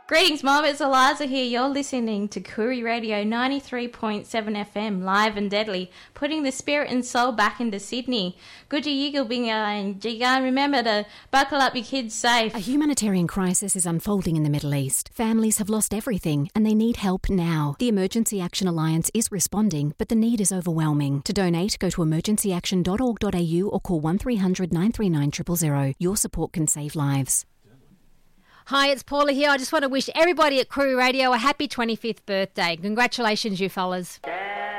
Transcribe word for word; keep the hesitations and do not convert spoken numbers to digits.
Greetings, Mom. It's Eliza here. You're listening to Koori Radio ninety-three point seven F M, live and deadly, putting the spirit and soul back into Sydney. Good Yigal Binga and Jiga. Remember to buckle up your kids safe. A humanitarian crisis is unfolding in the Middle East. Families have lost everything and they need help now. The Emergency Action Alliance is responding, but the need is overwhelming. To donate, go to emergency action dot org dot a u or call one three hundred nine three nine zero zero zero. Your support can save lives. Hi, it's Paula here. I just want to wish everybody at Koori Radio a happy twenty-fifth birthday. Congratulations, you fellas.